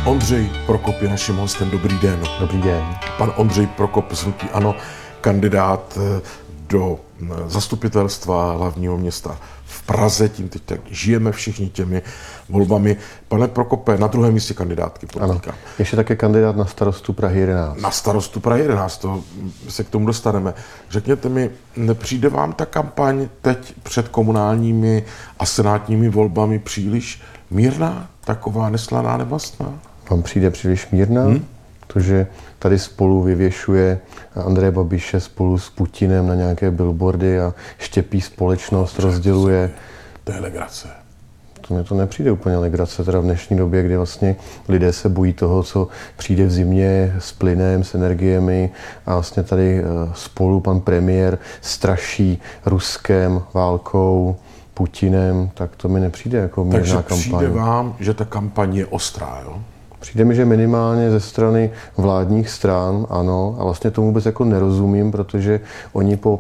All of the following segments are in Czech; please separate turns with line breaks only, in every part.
Ondřej Prokop je naším hostem. Dobrý den.
Dobrý den.
Pan Ondřej Prokop z hnutí ANO, kandidát do zastupitelstva hlavního města v Praze. Tím teď tak žijeme všichni těmi volbami. Pane Prokope, na druhém místě kandidátky.
Ano. Ještě také kandidát na starostu Prahy 11.
Na starostu Prahy 11, to se k tomu dostaneme. Řekněte mi, nepřijde vám ta kampaň teď před komunálními a senátními volbami příliš mírná, taková neslaná, nemastná?
Vám přijde příliš mírná? Protože tady spolu vyvěšuje Andreje Babiše spolu s Putinem na nějaké billboardy a štěpí společnost, rozděluje.
To je legrace.
To mně to nepřijde úplně legrace, teda v dnešní době, kdy vlastně lidé se bojí toho, co přijde v zimě s plynem, s energiemi a vlastně tady spolu pan premiér straší Ruskem, válkou, Putinem, tak to mi nepřijde jako mírná kampaň.
Takže přijde vám, že ta kampaň je ostrá, jo?
Přijde mi, že minimálně ze strany vládních stran, ano, a vlastně tomu vůbec jako nerozumím, protože oni po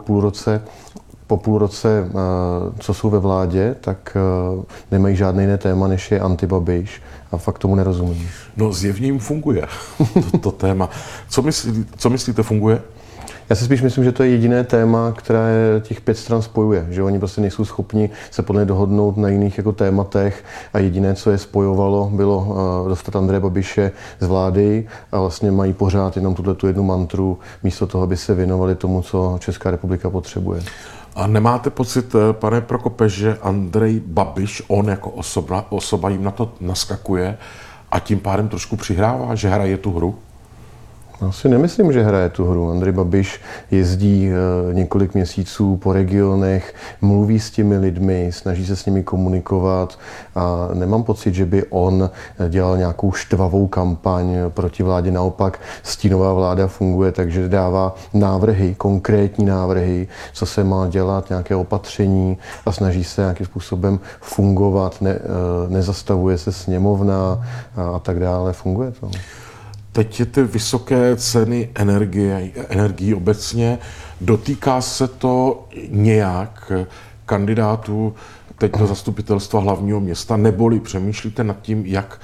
půl roce, co jsou ve vládě, tak nemají žádné jiné téma, než je antibabiš a fakt tomu nerozumím.
No zjevně jim funguje to téma. Co myslíte funguje?
Já si spíš myslím, že to je jediné téma, které těch 5 stran spojuje, že oni prostě nejsou schopni se podle mě dohodnout na jiných jako tématech a jediné, co je spojovalo, bylo dostat Andreje Babiše z vlády a vlastně mají pořád jenom tu jednu mantru, místo toho, aby se věnovali tomu, co Česká republika potřebuje.
A nemáte pocit, pane Prokope, že Andrej Babiš, on jako osoba jim na to naskakuje a tím pádem trošku přihrává, že hraje tu hru?
Já si nemyslím, že hraje tu hru. Andrej Babiš jezdí několik měsíců po regionech, mluví s těmi lidmi, snaží se s nimi komunikovat a nemám pocit, že by on dělal nějakou štvavou kampaň proti vládě. Naopak stínová vláda funguje, takže dává návrhy, konkrétní návrhy, co se má dělat, nějaké opatření a snaží se nějakým způsobem fungovat, nezastavuje se sněmovna a tak dále. Funguje to.
Teď je ty vysoké ceny energií obecně. Dotýká se to nějak kandidátů teď do zastupitelstva hlavního města, neboli přemýšlíte nad tím, jak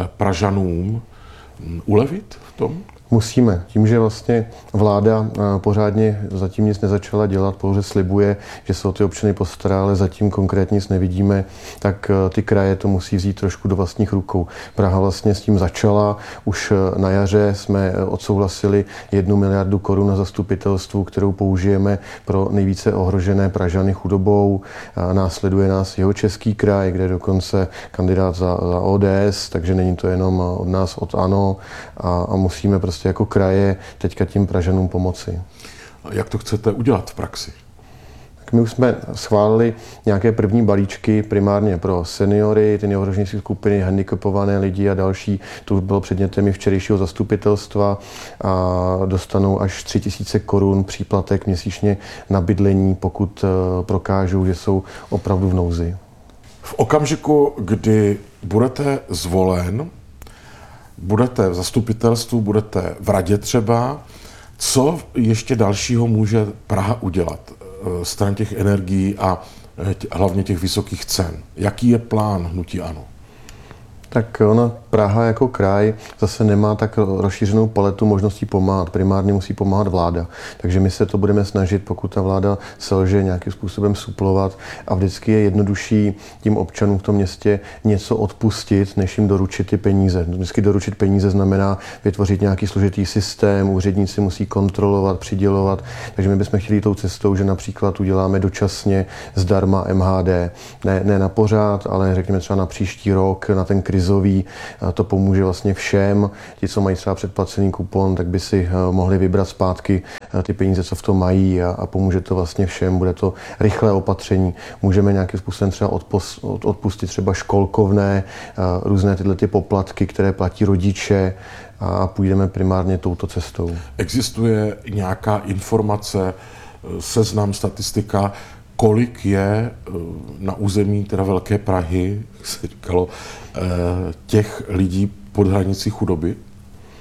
Pražanům ulevit v tom?
Musíme. Tím, že vlastně vláda pořádně zatím nic nezačala dělat, pouze slibuje, že se o ty občany postará, ale zatím konkrétně nic nevidíme, tak ty kraje to musí vzít trošku do vlastních rukou. Praha vlastně s tím začala. Už na jaře jsme odsouhlasili 1 miliardu korun na zastupitelstvu, kterou použijeme pro nejvíce ohrožené Pražany chudobou. Následuje nás Jihočeský kraj, kde je dokonce kandidát za ODS, takže není to jenom od nás, od ANO a musíme prostě jako kraje teďka tím Pražanům pomoci.
A jak to chcete udělat v praxi?
Tak my už jsme schválili nějaké první balíčky primárně pro seniory, ty nejohroženější skupiny, handicapované lidi a další. To už bylo předmětem i včerejšího zastupitelstva a dostanou až 3 000 korun příplatek měsíčně na bydlení, pokud prokážou, že jsou opravdu v nouzi.
V okamžiku, kdy budete zvolen, budete v zastupitelstvu, budete v radě třeba, co ještě dalšího může Praha udělat stran těch energií a hlavně těch vysokých cen? Jaký je plán hnutí ANO?
Tak ona Praha jako kraj zase nemá tak rozšířenou paletu možností pomáhat. Primárně musí pomáhat vláda. Takže my se to budeme snažit, pokud ta vláda selže, nějakým způsobem suplovat a vždycky je jednodušší tím občanům v tom městě něco odpustit, než jim doručit ty peníze. Vždycky doručit peníze znamená vytvořit nějaký složitý systém, úředníci musí kontrolovat, přidělovat. Takže my bychom chtěli tou cestou, že například uděláme dočasně zdarma MHD. Ne na pořád, ale řekněme třeba na příští rok, na ten krizový. To pomůže vlastně všem. Ti, co mají třeba předplacený kupon, tak by si mohli vybrat zpátky ty peníze, co v tom mají a pomůže to vlastně všem. Bude to rychlé opatření. Můžeme nějakým způsobem třeba odpustit třeba školkovné, různé tyhle ty poplatky, které platí rodiče a půjdeme primárně touto cestou.
Existuje nějaká informace, seznam, statistika, kolik je na území teda Velké Prahy, jak se říkalo, těch lidí pod hranicí chudoby?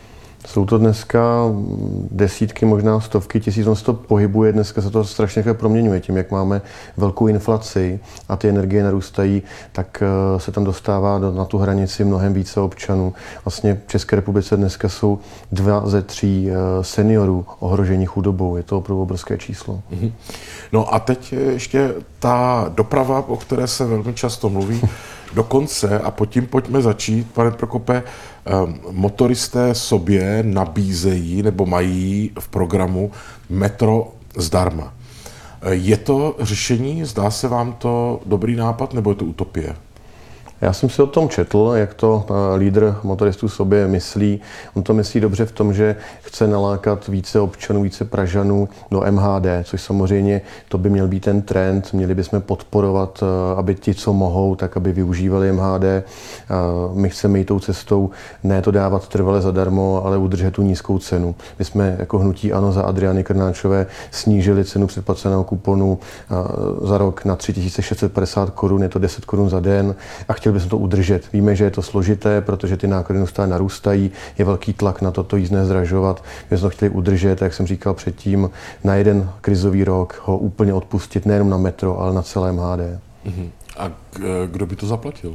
Jsou to dneska desítky, možná stovky tisíc, on se to pohybuje, dneska se to strašně proměňuje. Tím, jak máme velkou inflaci a ty energie narůstají, tak se tam dostává na tu hranici mnohem více občanů. Vlastně v České republice dneska jsou 2 ze 3 seniorů ohrožení chudobou. Je to opravdu obrovské číslo.
No a teď ještě ta doprava, o které se velmi často mluví, dokonce, a pod tím pojďme začít, pane Prokope, motoristé sobě nabízejí nebo mají v programu metro zdarma. Je to řešení? Zdá se vám to dobrý nápad nebo je to utopie?
Já jsem si o tom četl, jak to lídr motoristů sobě myslí. On to myslí dobře v tom, že chce nalákat více občanů, více Pražanů do MHD, což samozřejmě to by měl být ten trend. Měli bychom podporovat, aby ti, co mohou, tak aby využívali MHD. My chceme jít tou cestou, ne to dávat trvale zadarmo, ale udržet tu nízkou cenu. My jsme jako hnutí ANO za Adriany Krnáčové snížili cenu předplaceného kuponu za rok na 3650 Kč, je to 10 Kč za den a chtěli bychom to udržet. Víme, že je to složité, protože ty náklady neustále narůstají, je velký tlak na to jízdné zdražovat. My jsme to chtěli udržet, jak jsem říkal předtím, na jeden krizový rok ho úplně odpustit nejenom na metro, ale na celé MHD.
A kdo by to zaplatil?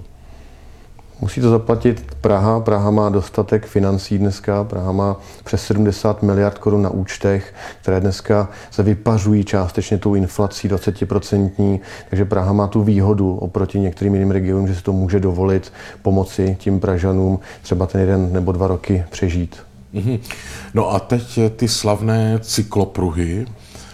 Musí to zaplatit Praha. Praha má dostatek financí dneska. Praha má přes 70 miliard korun na účtech, které dneska se vypařují částečně tou inflací 20%. Takže Praha má tu výhodu oproti některým jiným regionům, že si to může dovolit pomoci tím Pražanům třeba ten 1 nebo 2 roky přežít.
No a teď ty slavné cyklopruhy,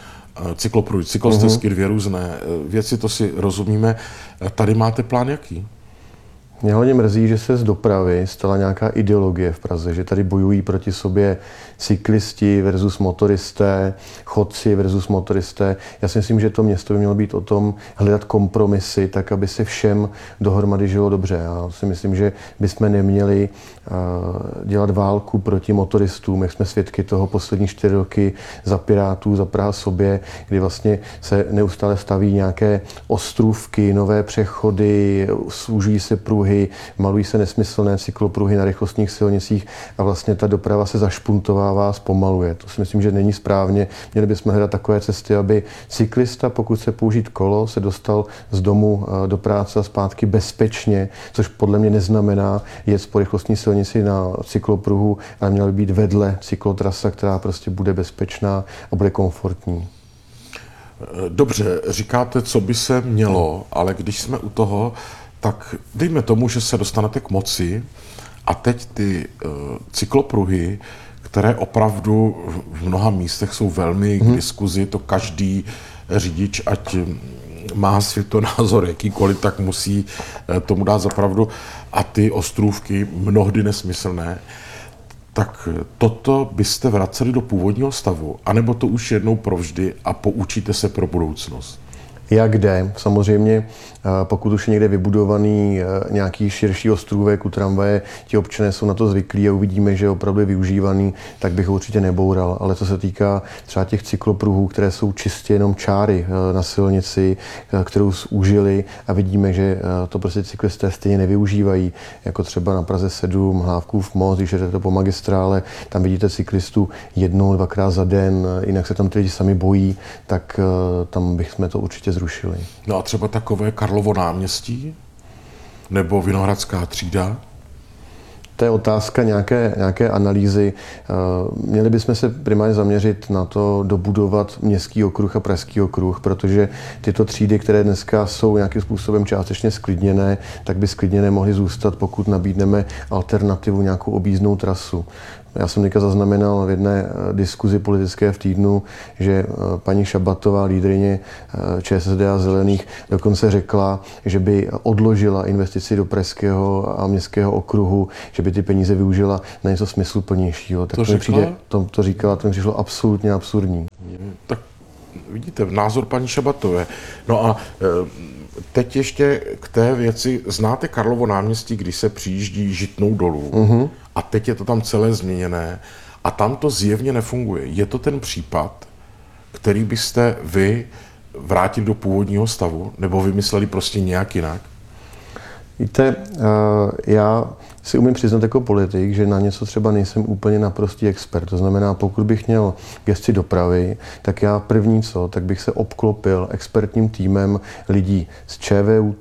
cyklostezky, 2 různé věci, to si rozumíme. Tady máte plán jaký?
Mě hodně mrzí, že se z dopravy stala nějaká ideologie v Praze, že tady bojují proti sobě cyklisti versus motoristé, chodci versus motoristé. Já si myslím, že to město by mělo být o tom hledat kompromisy, tak aby se všem dohromady žilo dobře. Já si myslím, že bychom neměli dělat válku proti motoristům, jak jsme svědky toho poslední 4 roky za Pirátů, za Praha sobě, kdy vlastně se neustále staví nějaké ostrůvky, nové přechody, služují se pruhy, malují se nesmyslné cyklopruhy na rychlostních silnicích a vlastně ta doprava se zašpuntovává, zpomaluje. To si myslím, že není správně. Měli bychom hledat takové cesty, aby cyklista, pokud se použít kolo, se dostal z domu do práce a zpátky bezpečně, což podle mě neznamená jet po rychlostní silnici na cyklopruhu, ale měla by být vedle cyklotrasa, která prostě bude bezpečná a bude komfortní.
Dobře, říkáte, co by se mělo, ale když jsme u toho, tak dejme tomu, že se dostanete k moci a teď ty cyklopruhy, které opravdu v mnoha místech jsou velmi k diskuzi, to každý řidič, ať má světonázor jakýkoliv, tak musí tomu dát za pravdu, a ty ostrůvky mnohdy nesmyslné, tak toto byste vraceli do původního stavu, anebo to už jednou provždy a poučíte se pro budoucnost?
Jak jde? Samozřejmě, pokud už je někde vybudovaný nějaký širší ostrůvek u tramvaje, ti občané jsou na to zvyklí a uvidíme, že je opravdu využívaný, tak bych ho určitě neboural. Ale co se týká třeba těch cyklopruhů, které jsou čistě jenom čáry na silnici, kterou zúžili a vidíme, že to prostě cyklisté stejně nevyužívají, jako třeba na Praze 7, Hlávkův most, když jdete po magistrále, tam vidíte cyklistu 1-2krát za den, jinak se tam ty lidi sami bojí, tak tam bychom to určitě zrušili.
No a třeba takové Karlovo náměstí nebo Vinohradská třída?
To je otázka nějaké analýzy. Měli bychom se primárně zaměřit na to dobudovat městský okruh a pražský okruh, protože tyto třídy, které dneska jsou nějakým způsobem částečně sklidněné, tak by sklidněné mohly zůstat, pokud nabídneme alternativu, nějakou objízdnou trasu. Já jsem teďka zaznamenal v jedné diskuzi politické v Týdnu, že paní Šabatová, lídryně ČSSD a Zelených, dokonce řekla, že by odložila investici do pražského a městského okruhu, že by ty peníze využila na něco smysluplnějšího. Tak to říkala, to mi přišlo absolutně absurdní.
Tak vidíte, názor paní Šabatové. No a teď ještě k té věci. Znáte Karlovo náměstí, když se přijíždí Žitnou dolů? A teď je to tam celé změněné a tam to zjevně nefunguje. Je to ten případ, který byste vy vrátili do původního stavu, nebo vymysleli prostě nějak jinak?
Víte, já si umím přiznat jako politik, že na něco třeba nejsem úplně naprostý expert. To znamená, pokud bych měl gesci dopravy, tak já první tak bych se obklopil expertním týmem lidí z ČVUT,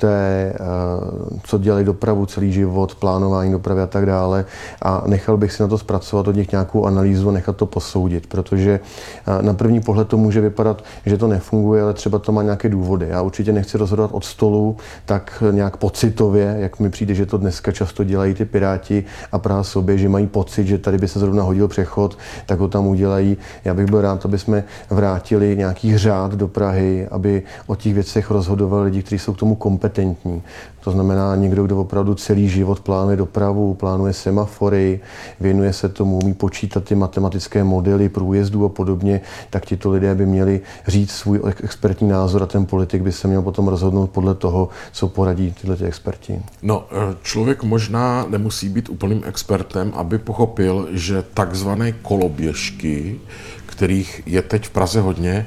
co dělají dopravu celý život, plánování dopravy a tak dále a nechal bych si na to zpracovat od nich nějakou analýzu a nechat to posoudit, protože na první pohled to může vypadat, že to nefunguje, ale třeba to má nějaké důvody. Já určitě nechci rozhodovat od stolu tak nějak pocitově, jak mi přijde, že to dneska často dělají ty Piráti a Praha sobě, že mají pocit, že tady by se zrovna hodil přechod, tak ho tam udělají. Já bych byl rád, aby jsme vrátili nějaký řád do Prahy, aby o těch věcech rozhodovali lidi, kteří jsou k tomu kompetentní. To znamená někdo, kdo opravdu celý život plánuje dopravu, plánuje semafory, věnuje se tomu, umí počítat ty matematické modely průjezdů a podobně, tak tito lidé by měli říct svůj expertní názor a ten politik by se měl potom rozhodnout podle toho, co poradí tyhle experti.
No, člověk možná nemusí být úplným expertem, aby pochopil, že takzvané koloběžky, kterých je teď v Praze hodně,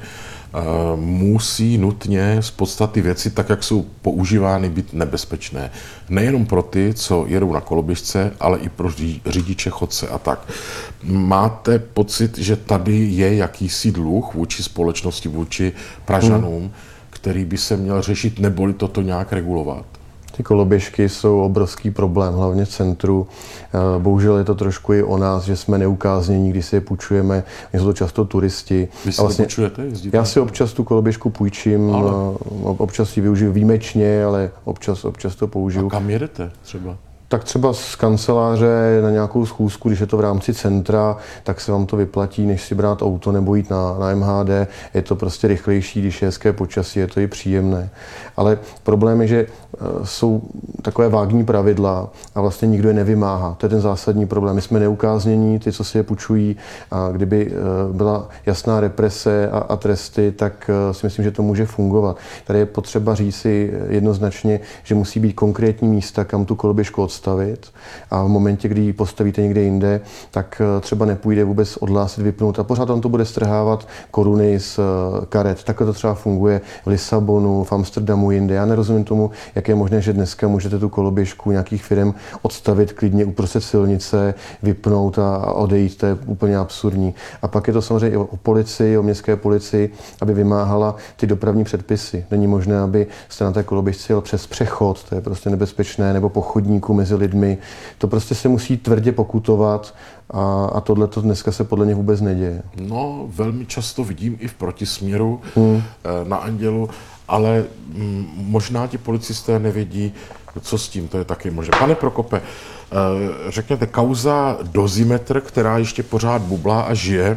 musí nutně z podstaty věci, tak jak jsou používány, být nebezpečné. Nejenom pro ty, co jedou na koloběžce, ale i pro řidiče, chodce a tak. Máte pocit, že tady je jakýsi dluh vůči společnosti, vůči Pražanům, který by se měl řešit, neboli toto nějak regulovat?
Ty koloběžky jsou obrovský problém, hlavně v centru. Bohužel je to trošku i o nás, že jsme neukáznění, když si je půjčujeme. Jsou to často turisti.
Vy si vlastně, to půjčujete? Jezdíte?
Já si občas tu koloběžku půjčím, občas ji využiju výjimečně, ale občas to použiju.
A kam jedete třeba?
Tak třeba z kanceláře na nějakou schůzku, když je to v rámci centra, tak se vám to vyplatí, než si brát auto nebo jít na MHD. Je to prostě rychlejší, když je hezké počasí, je to i příjemné. Ale problém je, že jsou takové vágní pravidla a vlastně nikdo je nevymáhá. To je ten zásadní problém. My jsme neukáznění, ty, co si je půjčují, a kdyby byla jasná represe a tresty, tak si myslím, že to může fungovat. Tady je potřeba říci jednoznačně, že musí být konkrétní místa, kam tu koloběžku odstavit a v momentě, kdy ji postavíte někde jinde, tak třeba nepůjde vůbec odhlásit, vypnout a pořád on to bude strhávat koruny z karet. Takhle to třeba funguje v Lisabonu, v Amsterdamu, jinde. Já nerozumím tomu, jak je možné, že dneska můžete tu koloběžku nějakých firm odstavit klidně uprostřed silnice, vypnout a odejít. To je úplně absurdní. A pak je to samozřejmě o policii, o městské policii, aby vymáhala ty dopravní předpisy. Není možné, aby jste na té koloběžce jel přes přechod, to je prostě nebezpečné, nebo po chodníku mezi lidmi. To prostě se musí tvrdě pokutovat a tohle to dneska se podle mě vůbec neděje.
No, velmi často vidím i v protisměru na Andělu, ale možná ti policisté nevědí, co s tím, to je taky možné. Pane Prokope, řekněte, kauza Dozimetr, která ještě pořád bublá a žije,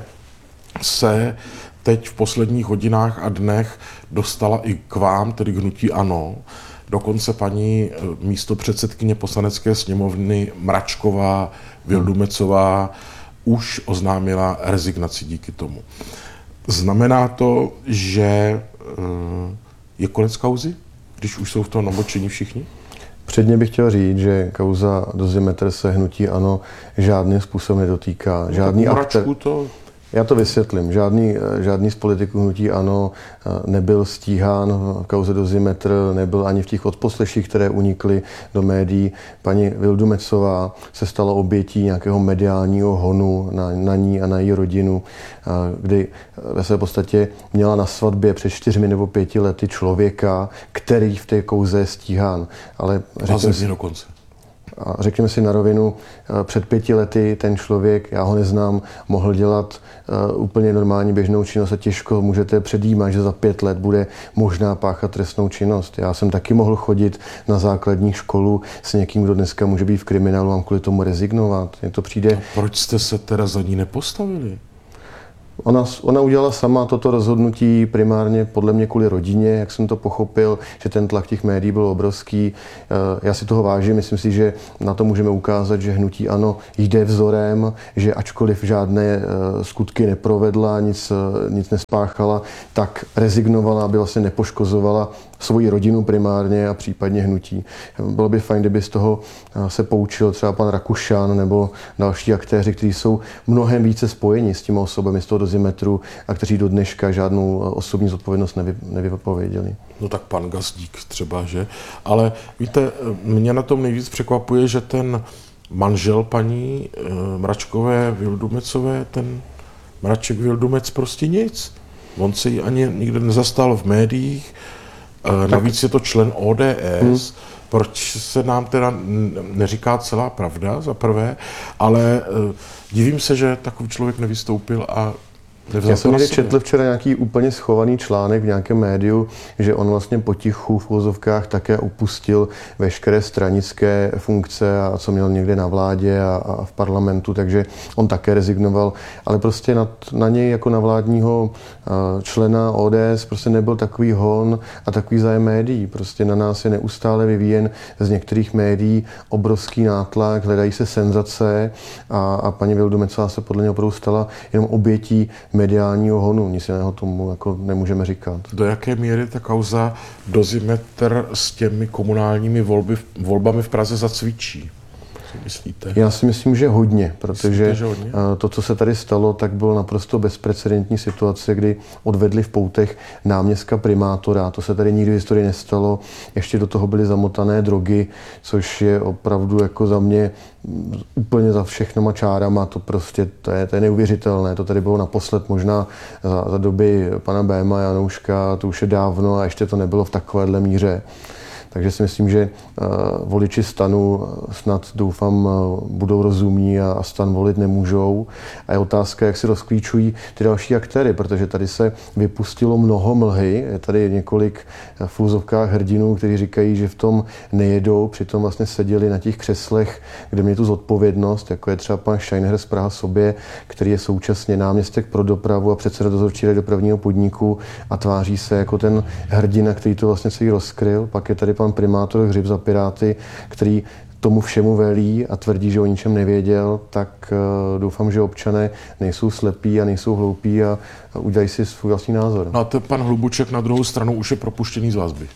se teď v posledních hodinách a dnech dostala i k vám, tedy k hnutí ANO. Dokonce paní místopředsedkyně Poslanecké sněmovny Mračková Vildumecová už oznámila rezignaci díky tomu. Znamená to, že je konec kauzy, když už jsou v tom namočení všichni?
Předně bych chtěl říct, že kauza Dozimetr se hnutí ANO žádným způsobem nedotýká. Žádný aktér... Já to vysvětlím. Žádný z politiků hnutí ANO nebyl stíhán v kauze Dozimetr, nebyl ani v těch odposleších, které unikly do médií. Paní Vildumecová se stala obětí nějakého mediálního honu na ní a na její rodinu, kdy ve své podstatě měla na svatbě před 4 nebo 5 lety člověka, který v té kauze je stíhán. Ale řekněme si na rovinu, před 5 lety ten člověk, já ho neznám, mohl dělat úplně normální běžnou činnost a těžko můžete předjímat, že za 5 let bude možná páchat trestnou činnost. Já jsem taky mohl chodit na základní školu s někým, kdo dneska může být v kriminálu a kvůli tomu rezignovat. Mně to přijde...
Proč jste se teda za ní nepostavili?
Ona udělala sama toto rozhodnutí primárně podle mě kvůli rodině, jak jsem to pochopil, že ten tlak těch médií byl obrovský. Já si toho vážím, myslím si, že na to můžeme ukázat, že hnutí ANO jde vzorem, že ačkoliv žádné skutky neprovedla, nic nespáchala, tak rezignovala, aby vlastně nepoškozovala svoji rodinu primárně a případně hnutí. Bylo by fajn, kdyby z toho se poučil třeba pan Rakušan nebo další aktéři, kteří jsou mnohem více spojeni s těmi osobami z toho Dozimetru a kteří do dneška žádnou osobní zodpovědnost nevypověděli.
No tak pan Gazdík třeba, že? Ale víte, mě na tom nejvíc překvapuje, že ten manžel paní Mračkové Vildumecové, ten Mraček Vildumec prostě nic. On se ji ani nikde nezastal v médiích, navíc je to člen ODS, proč se nám teda neříká celá pravda, za prvé, ale divím se, že takový člověk nevystoupil a
já jsem někdy četl včera nějaký úplně schovaný článek v nějakém médiu, že on vlastně potichu v uvozovkách také opustil veškeré stranické funkce a co měl někde na vládě a v parlamentu, takže on také rezignoval, ale prostě na něj jako na vládního člena ODS prostě nebyl takový hon a takový zájem médií. Prostě na nás je neustále vyvíjen z některých médií obrovský nátlak, hledají se senzace a paní Vildumecová se podle něho opravdu stala jenom obětí mediálního honu, nic jiného tomu jako nemůžeme říkat.
Do jaké míry ta kauza Dozimetr s těmi komunálními volbami v Praze zacvičí? Co myslíte?
Já si myslím, že hodně, protože
myslíte, že hodně?
To, co se tady stalo, tak byl naprosto bezprecedentní situace, kdy odvedli v poutech náměstka primátora. To se tady nikdy v historii nestalo. Ještě do toho byly zamotané drogy, což je opravdu jako za mě úplně za všechnoma čárama, to je neuvěřitelné. To tady bylo naposled možná za doby pana Béma, Janouška, to už je dávno a ještě to nebylo v takovéhle míře. Takže si myslím, že voliči STANu snad doufám budou rozumní a STAN volit nemůžou. A je otázka, jak si rozklíčují ty další aktéry, protože tady se vypustilo mnoho mlhy. Je tady několik v úzovkách hrdinů, kteří říkají, že v tom nejedou, přitom vlastně seděli na těch křeslech, kde měli tu zodpovědnost, jako je třeba pan Scheinher z Praha sobě, který je současně náměstek pro dopravu a předseda dozorčí rady dopravního podniku a tváří se jako ten hrdina, který to vlastně celý rozkryl. Pak je tady pan primátor Hřib za Piráty, který tomu všemu velí a tvrdí, že o ničem nevěděl, tak doufám, že občané nejsou slepí a nejsou hloupí a udělají si svůj vlastní názor.
No a ten pan Hlubuček na druhou stranu už je propuštěný z vazby.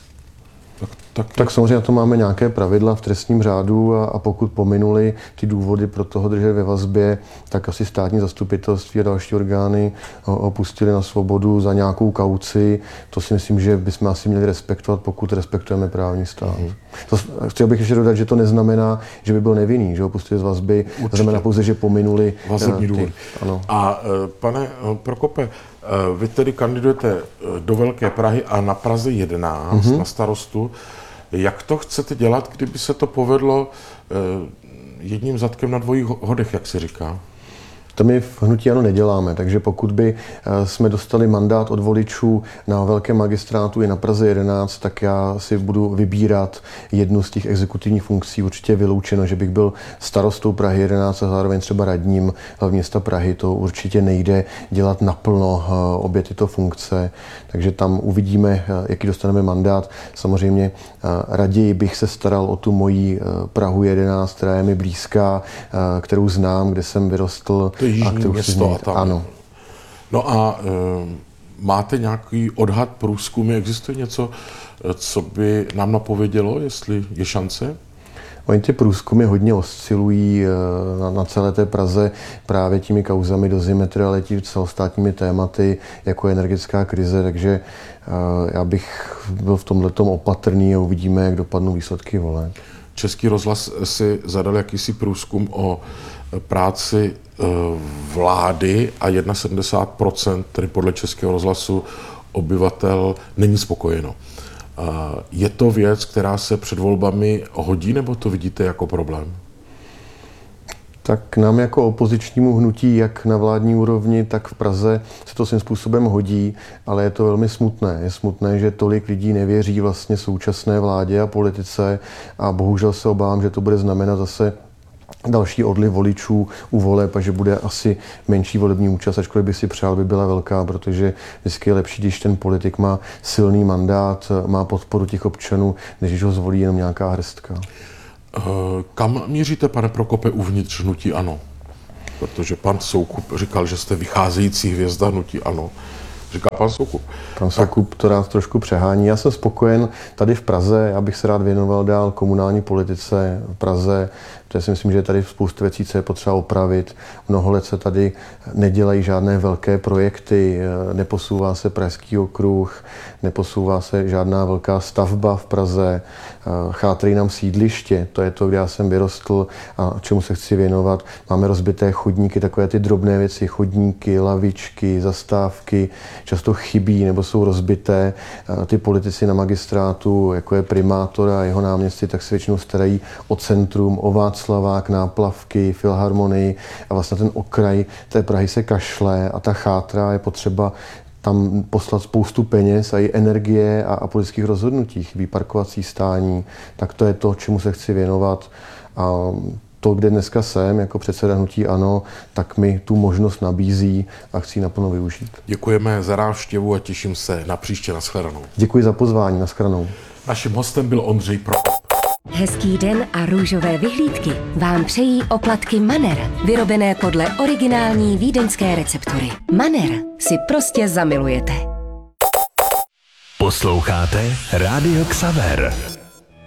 Tak samozřejmě na to máme nějaké pravidla v trestním řádu a pokud pominuli ty důvody pro toho držet ve vazbě, tak asi státní zastupitelství a další orgány ho pustili na svobodu za nějakou kauci. To si myslím, že bychom asi měli respektovat, pokud respektujeme právní stát. Chtěl bych ještě dodat, že to neznamená, že by byl nevinný, že ho pustili z vazby. To znamená pouze, že pominuli
vazební důvody.
Ano.
A pane Prokope, vy tedy kandidujete do Velké Prahy a na Praze 11 na starostu. Jak to chcete dělat, kdyby se to povedlo jedním zadkem na dvojích hodech, jak se říká?
To my v hnutí ANO neděláme, takže pokud by jsme dostali mandát od voličů na velkém magistrátu i na Praze 11, tak já si budu vybírat jednu z těch exekutivních funkcí. Určitě vyloučeno, že bych byl starostou Prahy 11 a zároveň třeba radním hlavního města Prahy. To určitě nejde dělat naplno obě tyto funkce, takže tam uvidíme, jaký dostaneme mandát. Samozřejmě raději bych se staral o tu moji Prahu 11, která je mi blízká, kterou znám, kde jsem vyrostl.
Jižní město a tam.
Ano.
No a máte nějaký odhad průzkumy? Existuje něco, co by nám napovědělo, jestli je šance?
Oni ty průzkumy hodně oscilují na celé té Praze právě těmi kauzami Dozimetr, ale tím celostátními tématy, jako je energetická krize, takže já bych byl v tomhletom opatrný a uvidíme, jak dopadnou výsledky voleb.
Český rozhlas si zadal jakýsi průzkum o práci vlády a 71%, tedy podle Českého rozhlasu, obyvatel není spokojeno. Je to věc, která se před volbami hodí, nebo to vidíte jako problém?
Tak nám jako opozičnímu hnutí, jak na vládní úrovni, tak v Praze se to svým způsobem hodí, ale je to velmi smutné. Je smutné, že tolik lidí nevěří vlastně současné vládě a politice a bohužel se obávám, že to bude znamenat zase další odliv voličů u voleb a že bude asi menší volební účast, ačkoliv bych si přál, by byla velká, protože vždycky je lepší, když ten politik má silný mandát, má podporu těch občanů, než když ho zvolí jenom nějaká hrstka.
Kam míříte, pane Prokope, uvnitř hnutí ANO? Protože pan Soukup říkal, že jste vycházející hvězda hnutí ANO. Říká pan Soukup.
Pan Soukup to rád trošku přehání. Já jsem spokojen tady v Praze, já bych se rád věnoval dál komunální politice v Praze. To si myslím, že je tady spoustu věcí, co je potřeba opravit. Mnoho let se tady nedělají žádné velké projekty, neposouvá se Pražský okruh, neposouvá se žádná velká stavba v Praze, chátrají nám sídliště, to je to, kde já jsem vyrostl a čemu se chci věnovat. Máme rozbité chodníky, takové ty drobné věci, chodníky, lavičky, zastávky, často chybí nebo jsou rozbité. Ty politici na magistrátu, jako je primátor a jeho náměstci, tak se většinou starají o centrum, o Václavák, náplavky, filharmonii a vlastně ten okraj té Prahy se kašle a ta chátra je potřeba tam poslat spoustu peněz a i energie a politických rozhodnutí, chybí parkovací stání, tak to je to, čemu se chci věnovat. A to, kde dneska jsem jako předseda hnutí ANO, tak mi tu možnost nabízí a chci ji naplno využít.
Děkujeme za návštěvu a těším se na příště. Nashledanou.
Děkuji za pozvání, nashledanou.
Naším hostem byl Ondřej Prokop.
Hezký den a růžové vyhlídky vám přejí oplatky Manner, vyrobené podle originální vídeňské receptury. Manner si prostě zamilujete.
Posloucháte Rádio Xaver.